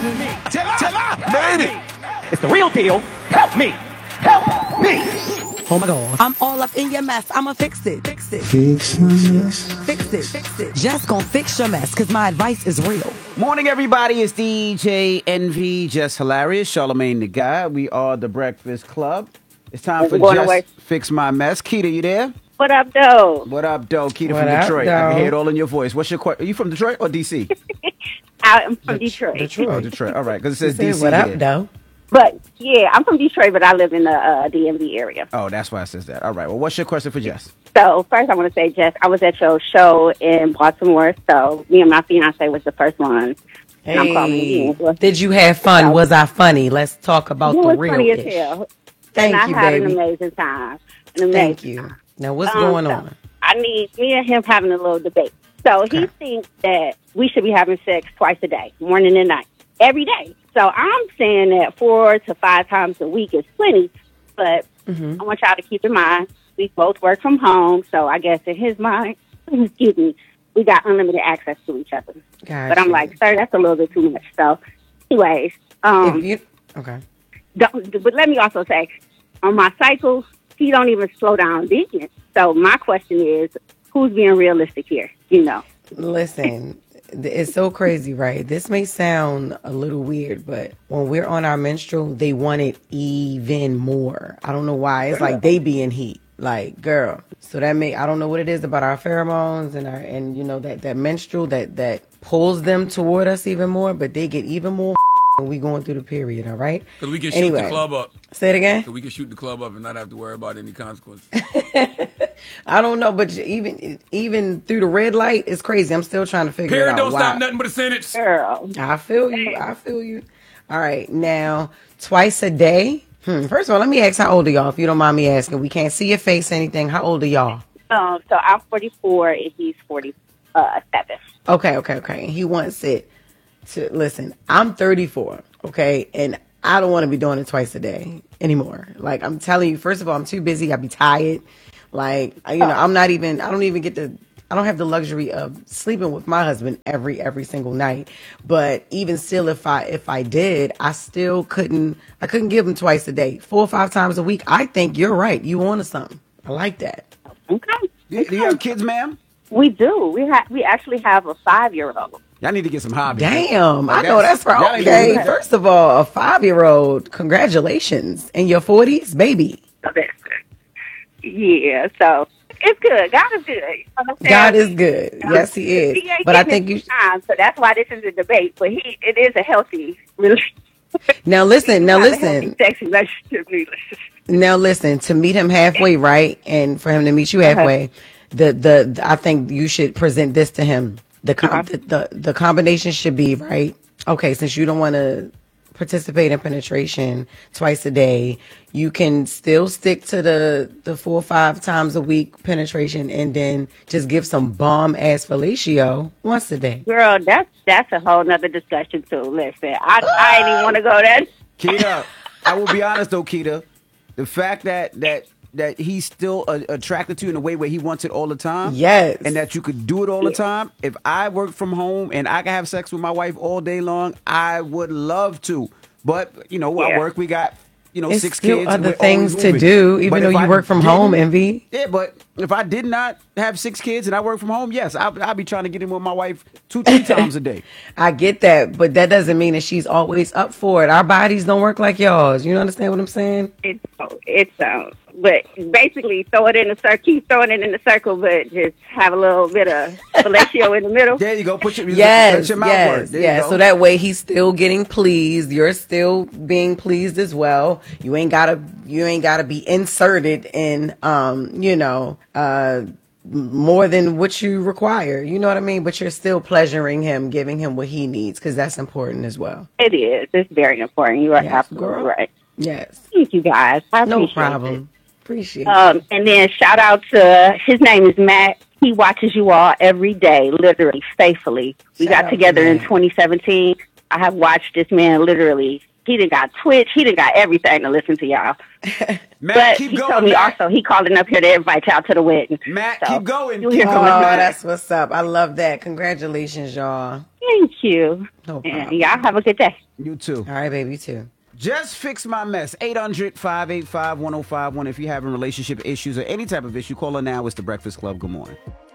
Made it. It's the real deal. Help me. Help me. Oh my God. I'm all up in your mess. I'ma fix it. Fix it. Fix my mess. Fix it. Fix it. Just gonna fix your mess, cause my advice is real. Morning, everybody. It's DJ Envy, Just Hilarious, Charlamagne the Guy. We are the Breakfast Club. It's time for Just Fix My Mess. Keita, you there? What up, though? What up, though? Keita from Detroit. I can hear it all in your voice. What's your question? Are you from Detroit or D.C.? I'm from Detroit. Oh, Detroit. All right, because it says D.C. What up, here. though? But, yeah, I'm from Detroit, but I live in the DMV area. Oh, that's why it says that. All right. Well, what's your question for Jess? So, first I want to say, Jess, I was at your show in Baltimore, so me and my fiance was the first one. Hey, I'm calling you. Did you have fun? Was I funny? Let's talk about the real funny as ish. hell. Thank and you, I had baby. an amazing time. Thank you. Now, what's going on? I need me and him having a little debate. So he thinks that we should be having sex twice a day, morning and night, every day. So I'm saying that 4 to 5 times a week is plenty, but I want y'all to keep in mind, we both work from home, so I guess in his mind, excuse me, we got unlimited access to each other. Gotcha. But I'm like, sir, that's a little bit too much. So anyways, okay. But let me also say, on my cycles, he don't even slow down vegan. So my question is, who's being realistic here? You know. Listen, it's so crazy, right? This may sound a little weird, but when we're on our menstrual, they want it even more. I don't know why. It's like they be in heat. Like, girl. So I don't know what it is about our pheromones and you know, that menstrual that pulls them toward us even more, but they get even more when we going through the period, all right? Because we can shoot the club up. Say it again? So we can shoot the club up and not have to worry about any consequences. I don't know, but even through the red light, it's crazy. I'm still trying to figure it Period out. Don't why. stop nothing but a sentence. Girl. I feel you. All right, now, twice a day? First of all, let me ask how old are y'all, if you don't mind me asking. We can't see your face, anything. How old are y'all? So I'm 44 and he's 47. Okay. He wants it to, listen, I'm 34, okay? And I don't want to be doing it twice a day anymore. Like, I'm telling you, first of all, I'm too busy. I be tired. Like, you know, I don't have the luxury of sleeping with my husband every single night. But even still, if I did, I couldn't give him twice a day. 4 or 5 times a week. I think you're right. You onto something. I like that. Okay. Do you have kids, ma'am? We do. We actually have a 5-year-old. Y'all need to get some hobbies. Damn, I know that's right. Okay, first of all, a 5-year-old, congratulations. In your 40s, baby. So that's good. Yeah, so it's good. God is good. You know what I'm saying? God is good. Yes, he is. He ain't but I getting think you. Time, so that's why this is a debate. But it is a healthy relationship. Now listen. Sex relationship. Now listen. To meet him halfway, right, and for him to meet you halfway, I think you should present this to him. The combination should be right. Okay, since you don't want to participate in penetration twice a day, you can still stick to the 4 or 5 times a week penetration, and then just give some bomb ass fellatio once a day. Girl, that's a whole nother discussion too. Listen, I didn't even want to go there. Keita, I will be honest though, Keita, the fact that he's still attracted to you in a way where he wants it all the time. Yes. And that you could do it all the time. If I work from home and I can have sex with my wife all day long, I would love to. But, you know, at work we got, it's 6 still kids. Other things to do, even though you work from home, Envy. Yeah, but if I did not have 6 kids and I work from home, yes, I'll be trying to get in with my wife 2-3 times a day. I get that, but that doesn't mean that she's always up for it. Our bodies don't work like y'all's. You understand what I'm saying? But basically throw it in the circle, keep throwing it in the circle, but just have a little bit of fellatio in the middle. There you go. Put your mouth yes. There so that way he's still getting pleased. You're still being pleased as well. You ain't gotta be inserted in, more than what you require. You know what I mean? But you're still pleasuring him, giving him what he needs, because that's important as well. It is. It's very important. You are absolutely right. Yes. Thank you, guys. I appreciate no problem. It. Appreciate it. And then shout out to, his name is Matt. He watches you all every day, literally, faithfully. We got together in 2017. I have watched this man literally He done got Twitch. He done got everything to listen to y'all. Matt, but keep he going, told me Matt. also he calling up here to invite y'all to the wedding. Matt, so keep going. You'll hear Oh, from him. that's what's up. I love that. Congratulations, y'all. Thank you. No and problem. y'all have a good day. You too. All right, baby, you too. Just fix my mess. 800-585-1051. If you're having relationship issues or any type of issue, call her now. It's The Breakfast Club. Good morning.